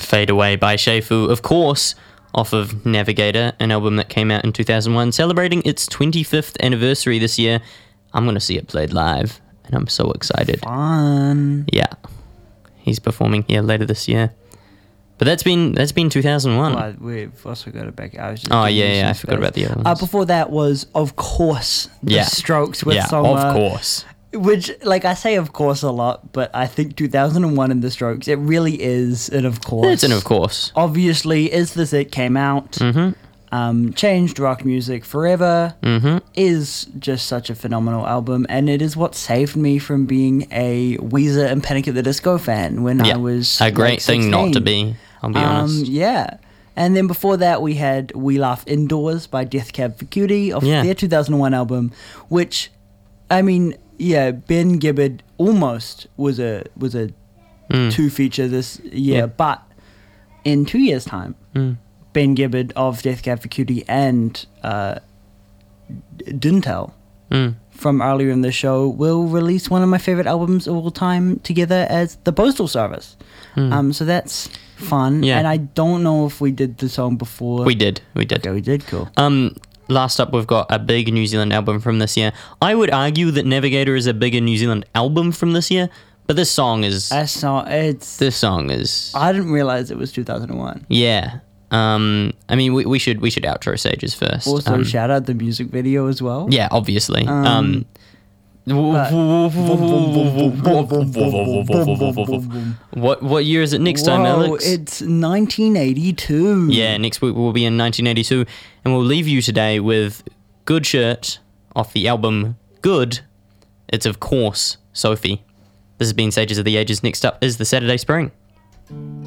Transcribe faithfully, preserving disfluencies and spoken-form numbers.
Fade Away by Seifu, of course, off of Navigator, an album that came out in two thousand one, celebrating its twenty-fifth anniversary this year. I'm going to see it played live, and I'm so excited. Fun. Yeah. He's performing here later this year. But that's been that's been two thousand one. Well, we've also got it back. I was just Oh, giving yeah, you yeah, some I forgot space. about the other Uh, ones. before that was, of course, The Yeah. Strokes with yeah, Summer. of course. Which, like, I say of course a lot, but I think two thousand one and The Strokes, it really is an of course. It's an of course. Obviously, Is This It came out, Mm-hmm. um, changed rock music forever, Mm-hmm. is just such a phenomenal album, and it is what saved me from being a Weezer and Panic at the Disco fan when Yeah. I was A great like, thing not to sixteen. be, I'll be Um, honest. yeah. And then before that, we had We Laugh Indoors by Death Cab for Cutie off Yeah. their two thousand one album, which, I mean, yeah, Ben Gibbard almost was a was a Mm. two feature this year, Yeah. but in two years' time, Mm. Ben Gibbard of Death Cab for Cutie and uh, D- Dintel Mm. from earlier in the show will release one of my favorite albums of all time together as The Postal Service. Um, so that's fun. Hmm. Yeah. And I don't know if we did the song before. We did, we did. Okay, we did. Cool. Um, last up, we've got a big New Zealand album from this year. I would argue that Navigator is a bigger New Zealand album from this year, but this song is... That song, it's. This song is... I didn't realize it was two thousand one. Yeah. Um, I mean, we, we should we should outro Sages first. Also, Um, shout out the music video as well. yeah, obviously. Um, Um, what what year is it next time, Whoa, Alex? it's nineteen eighty-two. Yeah, next week we'll be in nineteen eighty-two, and we'll leave you today with Good Shirt off the album Good. It's, of course, Sophie. This has been Sages of the Ages. Next up is the Saturday Spring.